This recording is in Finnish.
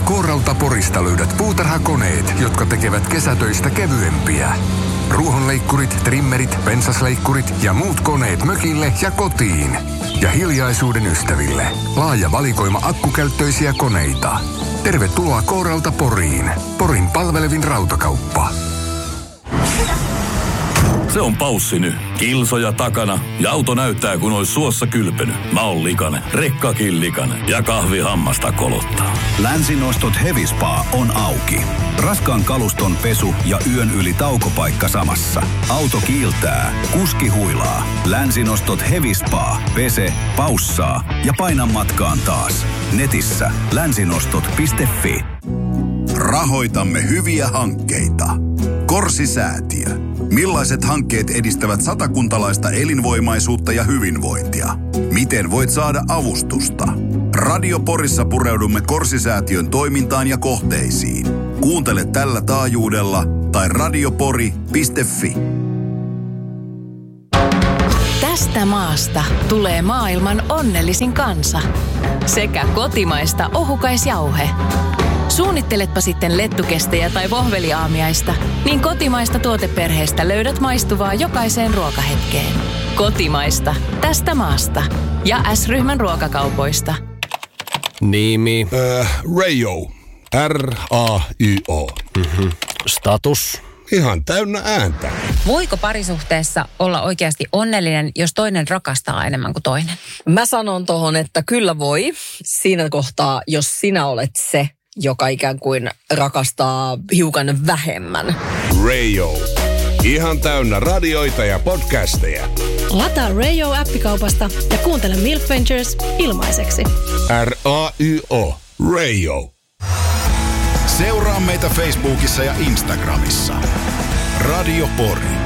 K-Rauta Porista löydät puutarhakoneet, jotka tekevät kesätöistä kevyempiä. Ruohonleikkurit, trimmerit, pensasleikkurit ja muut koneet mökille ja kotiin. Ja hiljaisuuden ystäville. Laaja valikoima akkukäyttöisiä koneita. Tervetuloa K-Rauta Poriin. Porin palvelevin rautakauppa. Se on Paussi nyt. Kilsoja takana ja auto näyttää kun ois suossa kylpenyt. Mä oon likainen, rekkakin likainen ja kahvihammasta kolottaa. Länsinostot Hevispa on auki. Raskaan kaluston pesu ja yön yli taukopaikka samassa. Auto kiiltää, kuski huilaa. Länsinostot Hevispa. Pese, paussaa ja paina matkaan taas. Netissä länsinostot.fi. Rahoitamme hyviä hankkeita. Korsi-säätiö. Millaiset hankkeet edistävät satakuntalaista elinvoimaisuutta ja hyvinvointia? Miten voit saada avustusta? Radio Porissa pureudumme Korsi-säätiön toimintaan ja kohteisiin. Kuuntele tällä taajuudella tai radiopori.fi. Tästä maasta tulee maailman onnellisin kansa. Sekä kotimaista ohukaisjauhe. Suunnitteletpa sitten lettukestejä tai vohveliaamiaista, niin kotimaista tuoteperheestä löydät maistuvaa jokaiseen ruokahetkeen. Kotimaista, tästä maasta. Ja S-ryhmän ruokakaupoista. Nimi. Rayo. R-A-Y-O. Status. Ihan täynnä ääntä. Voiko parisuhteessa olla oikeasti onnellinen, jos toinen rakastaa enemmän kuin toinen? Mä sanon tohon, että kyllä voi. Siinä kohtaa, jos sinä olet se, joka ikään kuin rakastaa hiukan vähemmän. Rayo. Ihan täynnä radioita ja podcasteja. Lataa Rayo-appikaupasta ja kuuntele Milk Ventures ilmaiseksi. R-A-Y-O. Rayo. Seuraa meitä Facebookissa ja Instagramissa. Radio Pori.